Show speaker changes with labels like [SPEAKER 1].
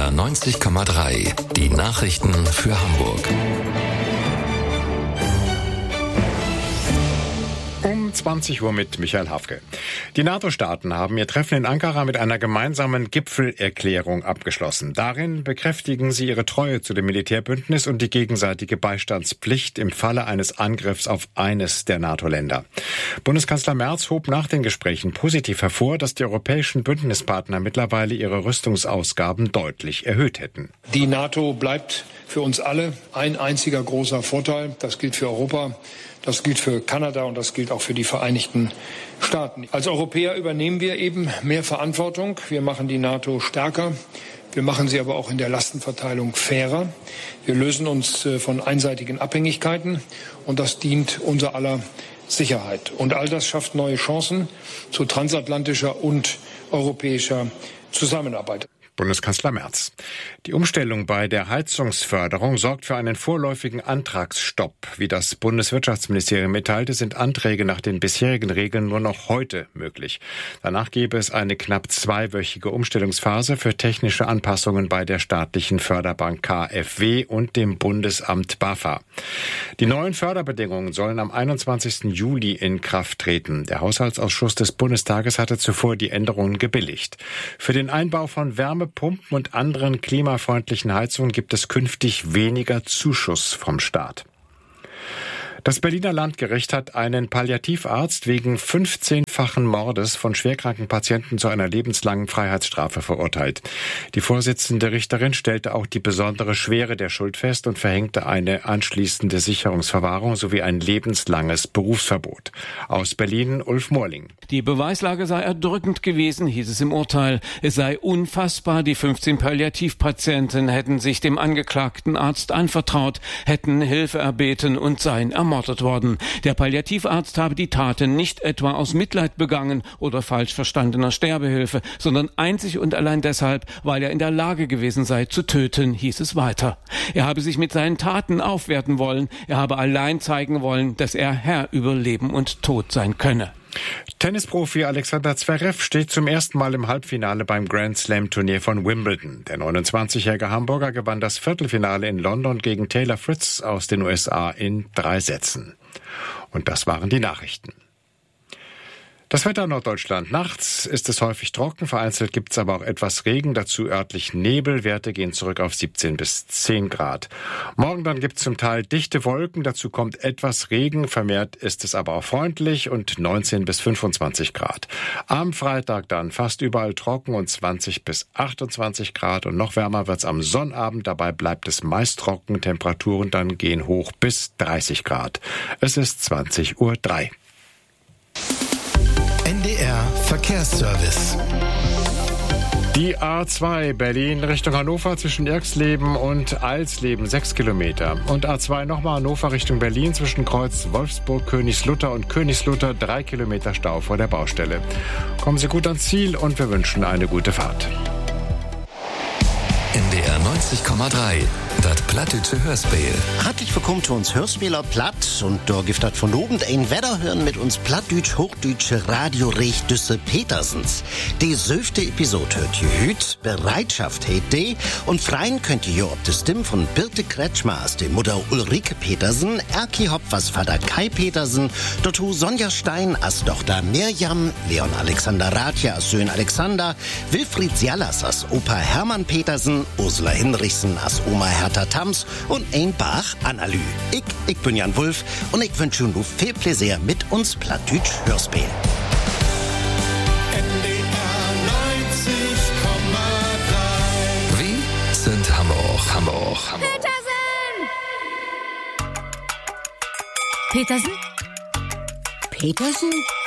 [SPEAKER 1] NDR 90,3. Die Nachrichten für Hamburg.
[SPEAKER 2] Um 20 Uhr mit Michael Hafke. Die NATO-Staaten haben ihr Treffen in Ankara mit einer gemeinsamen Gipfelerklärung abgeschlossen. Darin bekräftigen sie ihre Treue zu dem Militärbündnis und die gegenseitige Beistandspflicht im Falle eines Angriffs auf eines der NATO-Länder. Bundeskanzler Merz hob nach den Gesprächen positiv hervor, dass die europäischen Bündnispartner mittlerweile ihre Rüstungsausgaben deutlich erhöht hätten.
[SPEAKER 3] Die NATO bleibt für uns alle ein einziger großer Vorteil. Das gilt für Europa. Das gilt für Kanada und das gilt auch für die Vereinigten Staaten. Als Europäer übernehmen wir eben mehr Verantwortung. Wir machen die NATO stärker. Wir machen sie aber auch in der Lastenverteilung fairer. Wir lösen uns von einseitigen Abhängigkeiten und das dient unser aller Sicherheit. Und all das schafft neue Chancen zu transatlantischer und europäischer Zusammenarbeit.
[SPEAKER 2] Bundeskanzler Merz. Die Umstellung bei der Heizungsförderung sorgt für einen vorläufigen Antragsstopp. Wie das Bundeswirtschaftsministerium mitteilte, sind Anträge nach den bisherigen Regeln nur noch heute möglich. Danach gäbe es eine knapp 2-wöchige Umstellungsphase für technische Anpassungen bei der staatlichen Förderbank KfW und dem Bundesamt BAFA. Die neuen Förderbedingungen sollen am 21. Juli in Kraft treten. Der Haushaltsausschuss des Bundestages hatte zuvor die Änderungen gebilligt. Für den Einbau von Wärmepumpen und anderen klimafreundlichen Heizungen gibt es künftig weniger Zuschuss vom Staat. Das Berliner Landgericht hat einen Palliativarzt wegen 15-fachen Mordes von schwerkranken Patienten zu einer lebenslangen Freiheitsstrafe verurteilt. Die Vorsitzende Richterin stellte auch die besondere Schwere der Schuld fest und verhängte eine anschließende Sicherungsverwahrung sowie ein lebenslanges Berufsverbot. Aus Berlin Ulf Morling.
[SPEAKER 4] Die Beweislage sei erdrückend gewesen, hieß es im Urteil. Es sei unfassbar, die 15 Palliativpatienten hätten sich dem angeklagten Arzt anvertraut, hätten Hilfe erbeten und seien ermordet worden. Der Palliativarzt habe die Taten nicht etwa aus Mitleid begangen oder falsch verstandener Sterbehilfe, sondern einzig und allein deshalb, weil er in der Lage gewesen sei zu töten, hieß es weiter. Er habe sich mit seinen Taten aufwerten wollen, er habe allein zeigen wollen, dass er Herr über Leben und Tod sein könne.
[SPEAKER 2] Tennisprofi Alexander Zverev steht zum ersten Mal im Halbfinale beim Grand-Slam-Turnier von Wimbledon. Der 29-jährige Hamburger gewann das Viertelfinale in London gegen Taylor Fritz aus den USA in 3 Sätzen. Und das waren die Nachrichten. Das Wetter in Norddeutschland. Nachts ist es häufig trocken, vereinzelt gibt es aber auch etwas Regen, dazu örtlich Nebel. Werte gehen zurück auf 17 bis 10 Grad. Morgen dann gibt es zum Teil dichte Wolken, dazu kommt etwas Regen, vermehrt ist es aber auch freundlich und 19 bis 25 Grad. Am Freitag dann fast überall trocken und 20 bis 28 Grad und noch wärmer wird's am Sonnabend, dabei bleibt es meist trocken, Temperaturen dann gehen hoch bis 30 Grad. Es ist 20:03 Uhr.
[SPEAKER 5] NDR Verkehrsservice.
[SPEAKER 2] Die A2 Berlin Richtung Hannover zwischen Irxleben und Alsleben 6 Kilometer. Und A2 nochmal Hannover Richtung Berlin zwischen Kreuz Wolfsburg, Königslutter und Königslutter 3 Kilometer Stau vor der Baustelle. Kommen Sie gut ans Ziel und wir wünschen eine gute Fahrt.
[SPEAKER 1] NDR 90,3. Das Plattdütsche Hörspiel.
[SPEAKER 6] Herzlich willkommen zu uns Hörspieler Platt und da gibt das von oben ein Wetter hören mit uns Plattdütsch Hochdütsche Radio Rechdüsse Petersens. Die 7. Episode hört ihr hüt, Bereitschaft hätt die und freien könnt ihr ob das Stimm von Birte Kretschmer aus der Mutter Ulrike Petersen, Erki Hopp was Vater Kai Petersen, dazu Sonja Stein als Tochter Mirjam, Leon Alexander Rathje als Söhn Alexander, Wilfried Sialas als Opa Hermann Petersen, Ursula Hinrichsen als Oma Hertha Tams und ein Bach Annalü. Ich bin Jan Wulff und ich wünsche Ihnen viel Plaisir mit uns Plattdütsch Hörspiel.
[SPEAKER 1] Wir sind Hamburg. Hamburg.
[SPEAKER 7] Petersen? Petersen? Petersen?